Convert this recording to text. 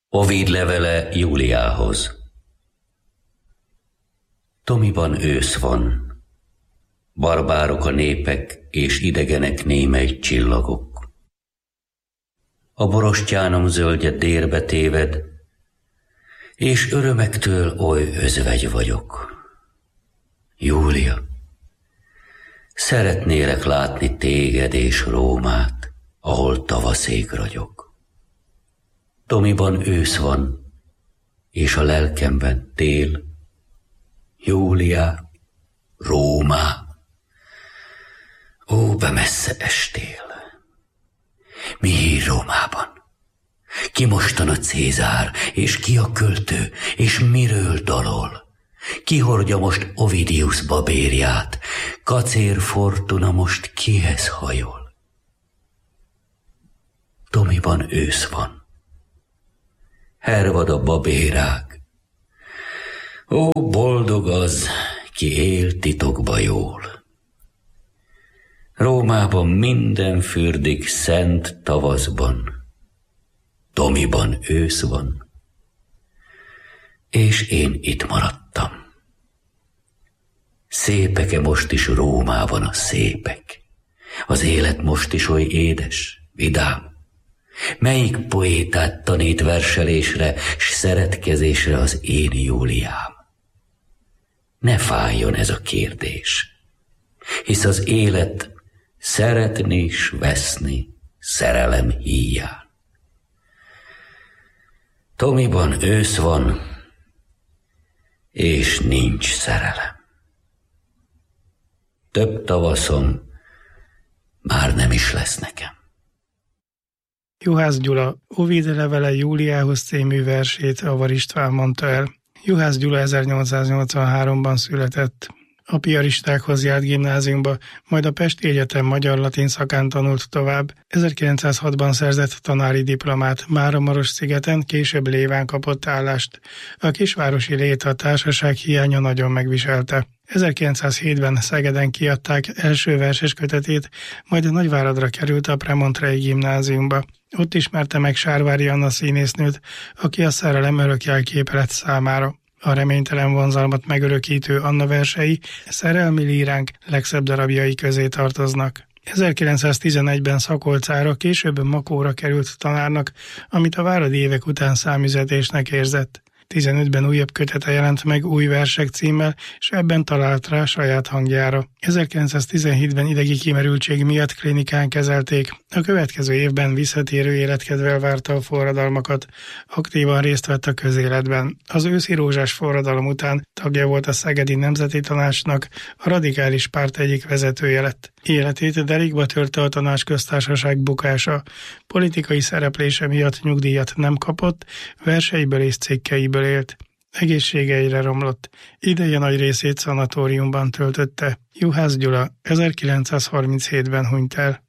Ovid levele Júliához. Tomiban ősz van, barbárok a népek, és idegenek némely csillagok. A borostyánom zöldje dérbe téved, és örömektől oly özvegy vagyok. Júlia, szeretnélek látni téged és Rómát, ahol tavaszék ragyog. Tomiban ősz van, és a lelkemben tél. Júlia, Rómá, ó, bemessze estél. Mi hír Rómában? Ki mostan a Cézár, és ki a költő, és miről dalol? Ki hordja most Ovidius babérját, Kacér Fortuna most kihez hajol? Tomiban ősz van, hervad a babérág. Ó, boldog az, ki él titokba jól. Rómában minden fürdik szent tavaszban, Tomiban ősz van, és én itt maradtam. Szépek-e most is Rómában a szépek? Az élet most is oly édes, vidám? Melyik poétát tanít verselésre, s szeretkezésre az én Júliám? Ne fájjon ez a kérdés, hisz az élet szeretni s veszni szerelem híján. Tomiban ősz van, és nincs szerelem. Több tavaszom már nem is lesz nekem. Juhász Gyula Ovid levele Júliához című versét Avar István mondta el. Juhász Gyula 1883-ban született. A piaristákhoz járt gimnáziumba, majd a Pesti Egyetem magyar-latin szakán tanult tovább. 1906-ban szerzett tanári diplomát, Máramarosszigeten, később Léván kapott állást. A kisvárosi lét a társaság hiánya nagyon megviselte. 1907-ben Szegeden kiadták első verses kötetét, majd Nagyváradra került a Premontrei gimnáziumba. Ott ismerte meg Sárvári Anna színésznőt, aki a szerelem örök jelképe lett számára. A reménytelen vonzalmat megörökítő Anna versei szerelmi líránk legszebb darabjai közé tartoznak. 1911-ben Szakolcára, később Makóra került tanárnak, amit a váradi évek után számüzetésnek érzett. 15-ben újabb kötete jelent meg Új versek címmel, és ebben talált rá saját hangjára. 1917-ben idegi kimerültség miatt klinikán kezelték. A következő évben visszatérő életkedvel várta a forradalmakat. Aktívan részt vett a közéletben. Az őszi rózsás forradalom után tagja volt a Szegedi Nemzeti Tanácsnak, a radikális párt egyik vezetője lett. Életét derékba törte a Tanácsköztársaság bukása. Politikai szereplése miatt nyugdíjat nem kapott, verseiből és cikkeiből élt. Egészsége egyre romlott. Ideje nagy részét szanatóriumban töltötte. Juhász Gyula 1937-ben hunyt el.